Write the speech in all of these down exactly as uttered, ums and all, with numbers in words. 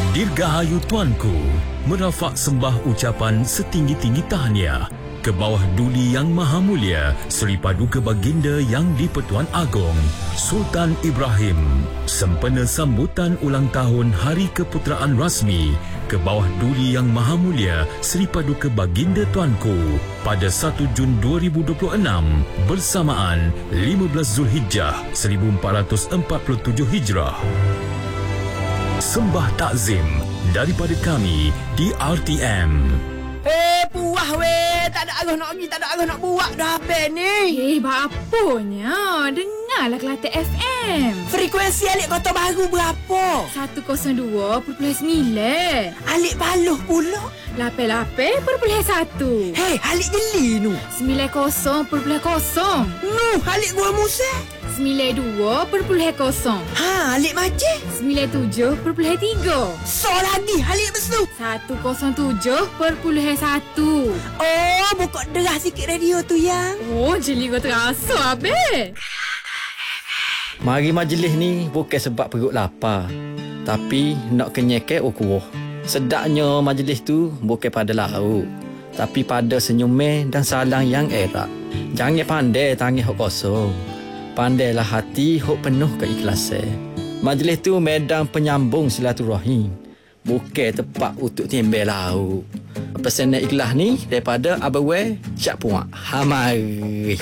Dirgahayu Tuanku, merafak sembah ucapan setinggi-tinggi tahniah ke bawah Duli Yang Maha Mulia Seri Paduka Baginda Yang di-Pertuan Agong Sultan Ibrahim, sempena sambutan ulang tahun Hari Keputeraan Rasmi ke bawah Duli Yang Maha Mulia Seri Paduka Baginda Tuanku pada satu Jun dua ribu dua puluh enam bersamaan lima belas Zulhijjah seribu empat ratus empat puluh tujuh Hijrah. Sembah takzim daripada kami di R T M. Eh, puah weh. Tak ada arah nak pergi, tak ada arah nak buat dah habis ni. Eh, bapunya. Dengarlah Kelantan F M. Frekuensi Alik Kota Baru berapa? seratus dua perpuluhan sembilan. Alik Paloh pula. lapan puluh lapan perpuluhan satu. Hei, Alik Jeli nu. sembilan puluh perpuluhan kosong. Nu, Alik Gua Musa. sembilan dua perpuluhan kosong. Ha, Alik Maceh. sembilan tujuh perpuluhan tiga. So lagi, Alik Besu. seratus tujuh perpuluhan satu. Oh, buka derah sikit radio tu yang. Oh, jeli kau terasa habis. Mari majlis ni bukan sebab perut lapar, tapi nak kenyekek ukuh. Sedaknya majlis tu bukan pada lauk, tapi pada senyuman dan salang yang erat. Jangan pandai tangan hok kosong. Pandailah hati hok penuh keikhlasan. Majlis tu medan penyambung silaturahim, bukan tempat untuk timbel lauk. Pesanan ikhlas ni daripada Abawe Syak Puak. Ha, mari.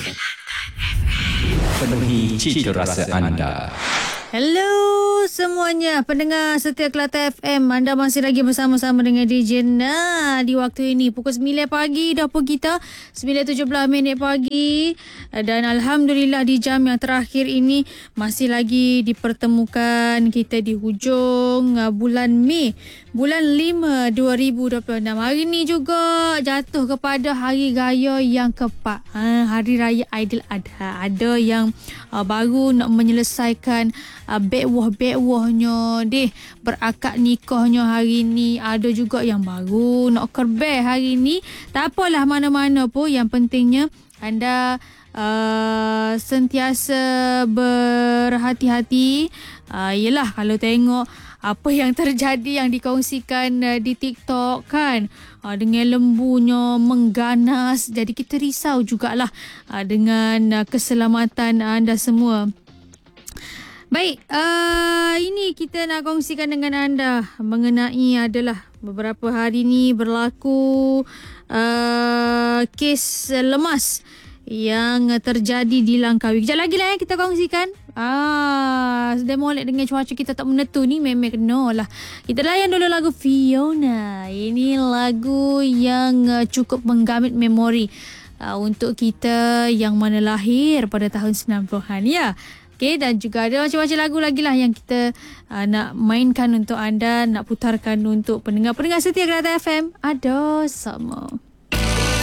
Penuhi cita rasa anda. Hello semuanya, pendengar setia Kelantan F M. Anda masih lagi bersama-sama dengan D J Na di waktu ini pukul sembilan pagi dah pun kita sembilan tujuh belas minit pagi, dan alhamdulillah di jam yang terakhir ini masih lagi dipertemukan kita di hujung bulan Mei, bulan lima dua ribu dua puluh enam. Hari ini juga jatuh kepada hari raya yang keempat, ha, hari raya Aidiladha. Ada yang uh, baru nak menyelesaikan uh, bekwah-bekwahnya deh, berakad nikahnya hari ni. Ada juga yang baru nak kerbeh hari ni. Tak apalah, mana-mana pun, yang pentingnya anda uh, sentiasa berhati-hati. Uh, yelah, kalau tengok apa yang terjadi yang dikongsikan uh, di TikTok kan, uh, dengan lembunya mengganas, jadi kita risau jugalah uh, dengan uh, keselamatan anda semua. Baik, uh, ini kita nak kongsikan dengan anda mengenai adalah beberapa hari ni berlaku uh, kes lemas yang terjadi di Langkawi. Kejap lagi lah eh, kita kongsikan. Ah, sedang molek dengan cuaca kita tak menentu ni, memang kena lah. Kita layan dulu lagu Fiona. Ini lagu yang uh, cukup menggamit memori uh, untuk kita yang mana lahir pada tahun sembilan puluhan ya. Okay, dan juga ada macam-macam lagu lagi lah yang kita uh, nak mainkan untuk anda, nak putarkan untuk pendengar-pendengar setia Kelantan F M. Ada sama.